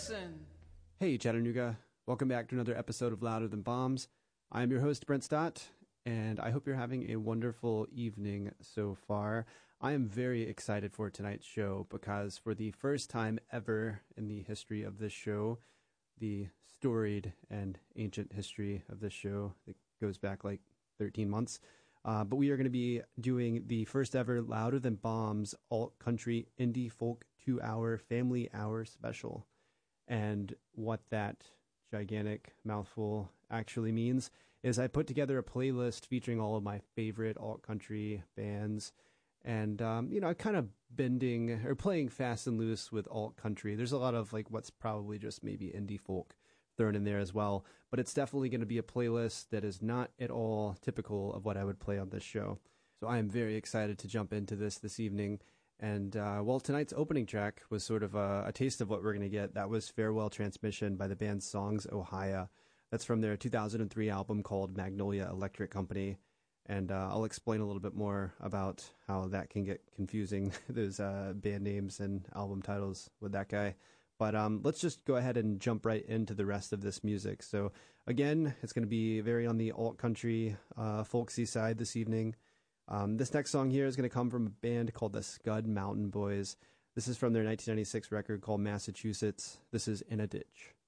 listen. Hey, Chattanooga. Welcome back to another episode of Louder Than Bombs. I'm your host, Brent Stott, and I hope you're having a wonderful evening so far. I am very excited for tonight's show because for the first time ever in the history of this show, the storied and ancient history of this show that goes back like 13 months, but we are going to be doing the first ever Louder Than Bombs alt country indie folk 2-hour family hour special. And what that gigantic mouthful actually means is I put together a playlist featuring all of my favorite alt country bands, and kind of bending or playing fast and loose with alt country. There's a lot of like what's probably just maybe indie folk thrown in there as well, but it's definitely going to be a playlist that is not at all typical of what I would play on this show. So I am very excited to jump into this evening. And tonight's opening track was sort of a taste of what we're going to get. That was Farewell Transmission by the band Songs Ohia. That's from their 2003 album called Magnolia Electric Company. And I'll explain a little bit more about how that can get confusing, those band names and album titles with that guy. But let's just go ahead and jump right into the rest of this music. So again, it's going to be very on the alt country, folksy side this evening. This next song here is going to come from a band called the Scud Mountain Boys. This is from their 1996 record called Massachusetts. This is In a Ditch.